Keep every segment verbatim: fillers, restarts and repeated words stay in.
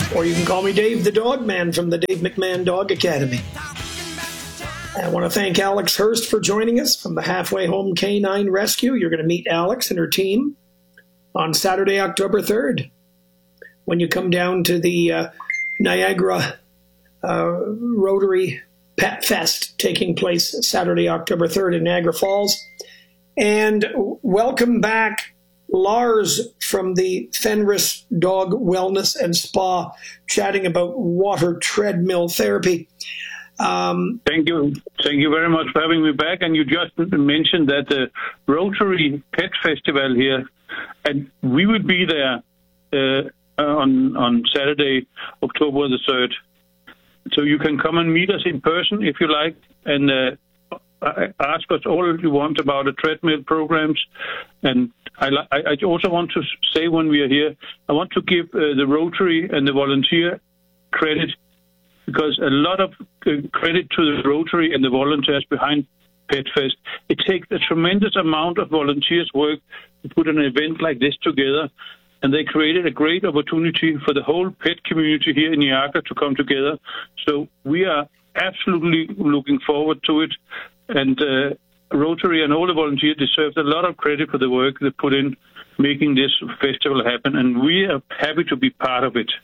or you can call me Dave the Dog Man from the Dave McMahon Dog Academy. I want to thank Alex Hurst for joining us from the Halfway Home Canine Rescue. You're going to meet Alex and her team on Saturday, October third, when you come down to the uh, Niagara uh, Rotary Pet Fest taking place Saturday, October third in Niagara Falls. And welcome back, Lars from the Fenris Dog Wellness and Spa, chatting about water treadmill therapy. Um, Thank you. Thank you very much for having me back. And you just mentioned that the Rotary Pet Festival here, and we will be there uh, on on Saturday, October the third. So you can come and meet us in person if you like, and uh, ask us all you want about the treadmill programs. And I, I also want to say when we are here, I want to give uh, the Rotary and the volunteer credit, because a lot of uh, credit to the Rotary and the volunteers behind PetFest. It takes a tremendous amount of volunteers' work to put an event like this together, and they created a great opportunity for the whole pet community here in Niagara to come together. So we are absolutely looking forward to it, and uh, Rotary and all the volunteers deserve a lot of credit for the work they put in making this festival happen, and we are happy to be part of it.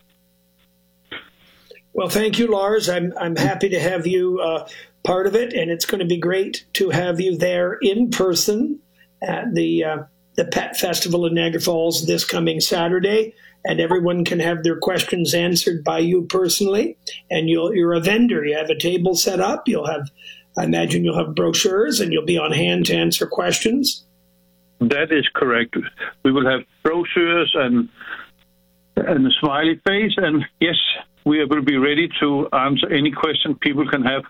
Well, thank you, Lars. I'm I'm happy to have you uh, part of it, and it's going to be great to have you there in person at the uh, the Pet Festival in Niagara Falls this coming Saturday, and everyone can have their questions answered by you personally. And you'll you're a vendor. You have a table set up. You'll have, I imagine, you'll have brochures, and you'll be on hand to answer questions. That is correct. We will have brochures and and a smiley face, and yes, we will be ready to answer any question people can have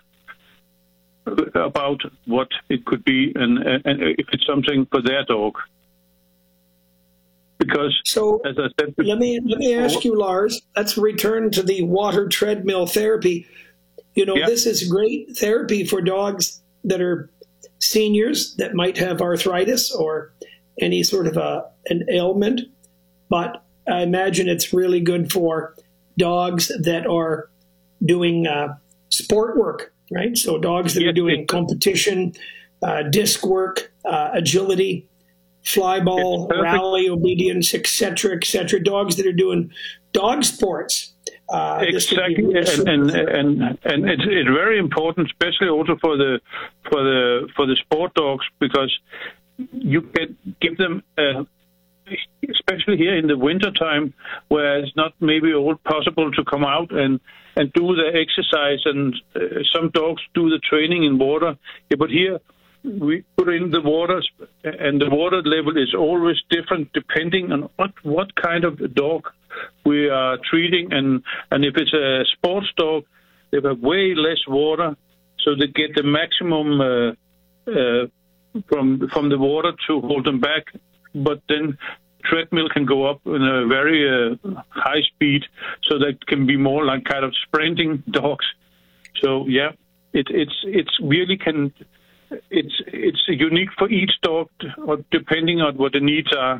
about what it could be and, and if it's something for their dog. Because, so, as I said, let me let me ask you, Lars. Let's return to the water treadmill therapy. You know, yeah. This is great therapy for dogs that are seniors that might have arthritis or any sort of a an ailment, but I imagine it's really good for dogs that are doing uh, sport work, right? So dogs that yes, are doing competition, uh, disc work, uh, agility, fly ball, rally, obedience, et cetera, et cetera. Dogs that are doing dog sports. Uh, exactly, and and, and and it's, it's very important, especially also for the for the for the sport dogs, because you can give them. Uh, especially here in the winter time, where it's not maybe all possible to come out and, and do the exercise, and uh, some dogs do the training in water. Yeah, but here we put in the water, and the water level is always different depending on what, what kind of dog we are treating. And, and if it's a sports dog, they have way less water, so they get the maximum uh, uh, from from the water to hold them back. But then treadmill can go up in a very uh, high speed, so that can be more like kind of sprinting dogs. So yeah, it, it's it's really can it's it's unique for each dog, depending on what the needs are.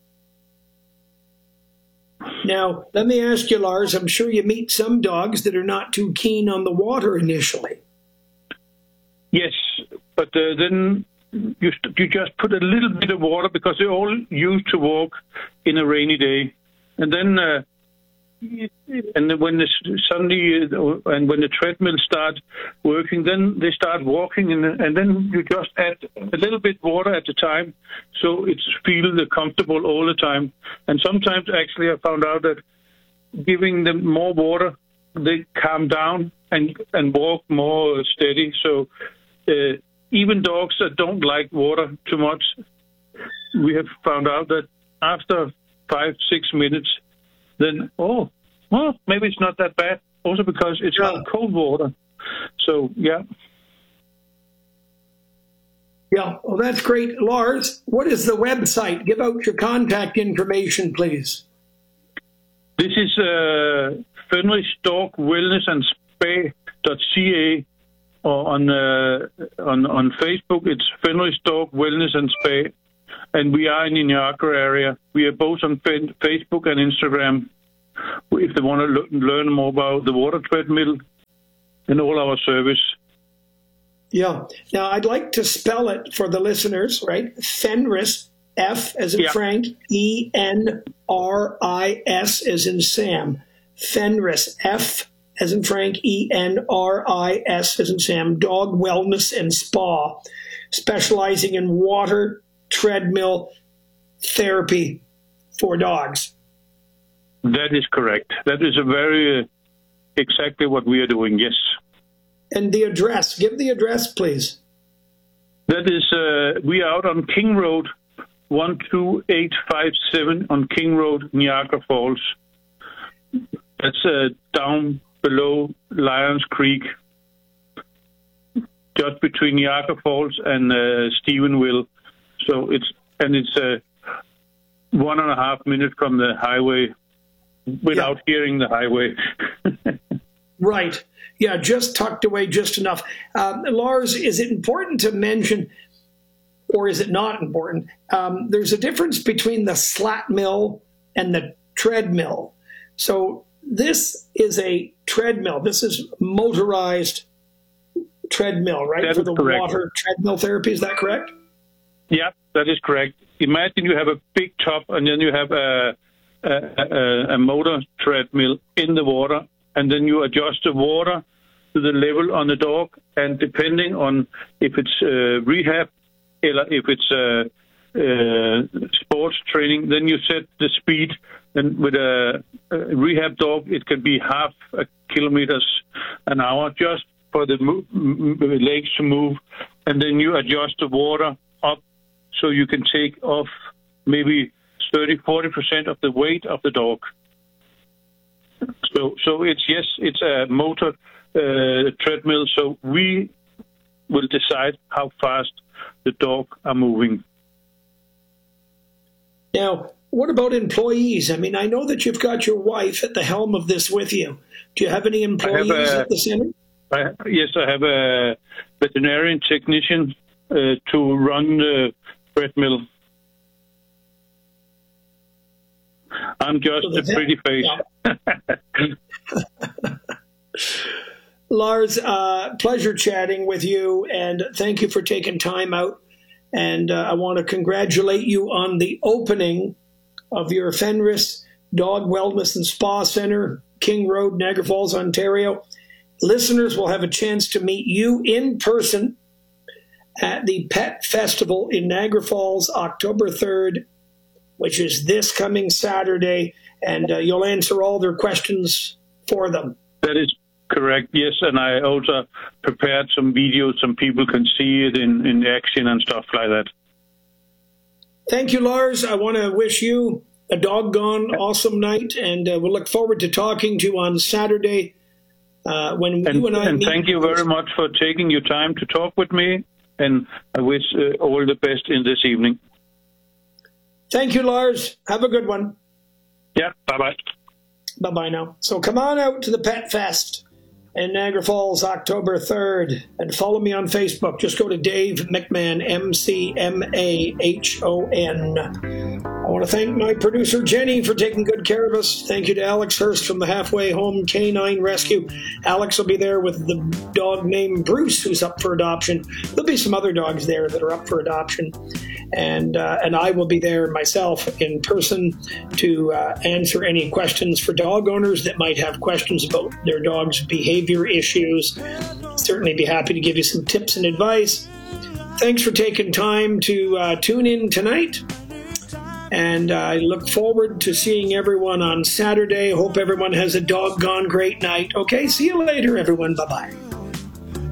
Now, let me ask you, Lars. I'm sure you meet some dogs that are not too keen on the water initially. Yes, but uh, then. You, you just put a little bit of water, because they're all used to walk in a rainy day, and then uh, and then when the suddenly uh, and when the treadmill starts working, then they start walking, and, and then you just add a little bit water at a time, so it's feel comfortable all the time. And sometimes actually I found out that giving them more water, they calm down and and walk more steady. So. Uh, Even dogs that don't like water too much, we have found out that after five, six minutes, then, oh, well, maybe it's not that bad. Also because it's yeah. not cold water. So, yeah. Yeah, well, that's great. Lars, what is the website? Give out your contact information, please. This is uh, Fenris Dog Wellness and Spa dot C A. Or on uh, on on Facebook, it's Fenris Dog Wellness and Spa, and we are in the Niagara area. We are both on Facebook and Instagram, if they want to learn more about the water treadmill and all our service. Yeah. Now, I'd like to spell it for the listeners, right? Fenris, F as in yeah. Frank, E N R I S as in Sam. Fenris, F as in Frank, E N R I S as in Sam, Dog Wellness and Spa, specializing in water treadmill therapy for dogs. That is correct. That is a very uh, exactly what we are doing, yes. And the address, give the address, please. That is, uh, we are out on King Road, one two eight five seven on King Road, Niagara Falls. That's uh, down below Lions Creek, just between Niagara Falls and uh, Stephenville. So it's and it's uh, one and a half minutes from the highway, without yeah. hearing the highway. Right. Yeah, just tucked away just enough. Um, Lars, is it important to mention, or is it not important? Um, there's a difference between the slat mill and the treadmill. So this is a treadmill. This is motorized treadmill, right? That For is the correct. Water treadmill therapy. Is that correct? Yeah, that is correct. Imagine you have a big top and then you have a, a, a, a motor treadmill in the water, and then you adjust the water to the level on the dog, and depending on if it's uh, rehab or if it's uh, uh, sports training, then you set the speed. And with a, a rehab dog, it can be half a kilometers an hour just for the mo- m- legs to move, and then you adjust the water up so you can take off maybe thirty, forty percent of the weight of the dog. So, so it's yes, it's a motor uh, treadmill. So we will decide how fast the dog are moving. Now, what about employees? I mean, I know that you've got your wife at the helm of this with you. Do you have any employees have a, at the center? I, yes, I have a veterinarian technician uh, to run the treadmill. I'm just so a vet, pretty face. Yeah. Lars, uh, pleasure chatting with you, and thank you for taking time out. And uh, I want to congratulate you on the opening of your Fenris Dog Wellness and Spa Center, King Road, Niagara Falls, Ontario. Listeners will have a chance to meet you in person at the Pet Festival in Niagara Falls, October third, which is this coming Saturday, and uh, you'll answer all their questions for them. That is correct, yes, and I also prepared some videos so people can see it in, in action and stuff like that. Thank you, Lars. I want to wish you a doggone awesome night, and uh, we'll look forward to talking to you on Saturday uh, when and, you and I And meet. thank you very much for taking your time to talk with me, and I wish uh, all the best in this evening. Thank you, Lars. Have a good one. Yeah, bye-bye. Bye-bye now. So come on out to the Pet Fest in Niagara Falls, October third, and follow me on Facebook. Just go to Dave McMahon, M C M A H O N. I want to thank my producer, Jenny, for taking good care of us. Thank you to Alex Hurst from the Halfway Home Canine Rescue. Alex will be there with the dog named Bruce, who's up for adoption. There'll be some other dogs there that are up for adoption. And uh, and I will be there myself in person to uh, answer any questions for dog owners that might have questions about their dog's behavior issues. Certainly be happy to give you some tips and advice. Thanks for taking time to uh, tune in tonight. And I look forward to seeing everyone on Saturday. Hope everyone has a doggone great night. Okay, see you later, everyone. Bye-bye.